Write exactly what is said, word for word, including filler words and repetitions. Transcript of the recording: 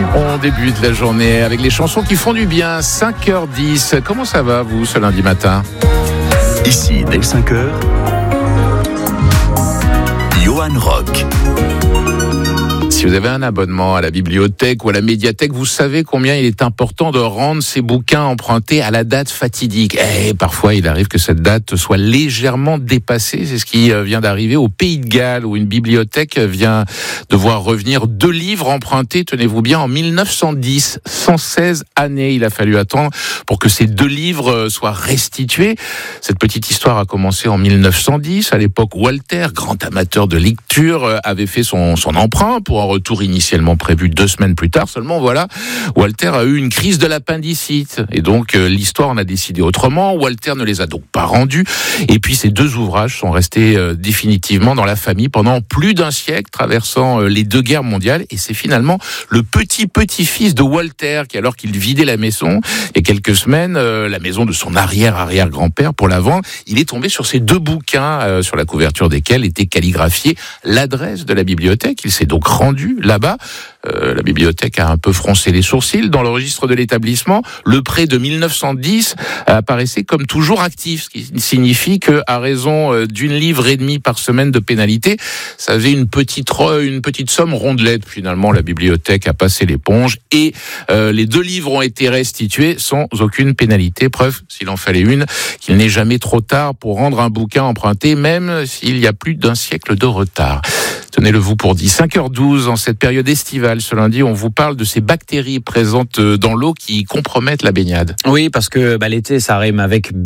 On débute la journée avec les chansons qui font du bien. cinq heures dix. Comment ça va, vous, ce lundi matin? Ici, dès cinq heures, Johan Rock. Si vous avez un abonnement à la bibliothèque ou à la médiathèque, vous savez combien il est important de rendre ces bouquins empruntés à la date fatidique. Et parfois, il arrive que cette date soit légèrement dépassée. C'est ce qui vient d'arriver au Pays de Galles, où une bibliothèque vient de voir revenir deux livres empruntés, tenez-vous bien, en mille neuf cent dix. cent seize années, il a fallu attendre pour que ces deux livres soient restitués. Cette petite histoire a commencé en mille neuf cent dix. À l'époque, Walter, grand amateur de lecture, avait fait son, son emprunt pour un retour initialement prévu deux semaines plus tard. Seulement, voilà, Walter a eu une crise de l'appendicite. Et donc, euh, l'histoire en a décidé autrement. Walter ne les a donc pas rendus. Et puis, ces deux ouvrages sont restés euh, définitivement dans la famille pendant plus d'un siècle, traversant euh, les deux guerres mondiales. Et c'est finalement le petit-petit-fils de Walter qui, alors qu'il vidait la maison, il y a quelques semaines, euh, la maison de son arrière-arrière-grand-père, pour la vendre, il est tombé sur ces deux bouquins, euh, sur la couverture desquels était calligraphiée l'adresse de la bibliothèque. Il s'est donc rendu là-bas. Euh, la bibliothèque a un peu froncé les sourcils. Dans le registre de l'établissement, le prêt de mille neuf cent dix apparaissait comme toujours actif, ce qui signifie que, à raison d'une livre et demie par semaine de pénalité, ça faisait une petite, une petite somme rondelette. Finalement, la bibliothèque a passé l'éponge et euh, les deux livres ont été restitués sans aucune pénalité. Preuve, s'il en fallait une, qu'il n'est jamais trop tard pour rendre un bouquin emprunté, même s'il y a plus d'un siècle de retard. Tenez-le vous pour dit. cinq heures douze, en cette période estivale, ce lundi, on vous parle de ces bactéries présentes dans l'eau qui compromettent la baignade. Oui, parce que bah, l'été, ça rime avec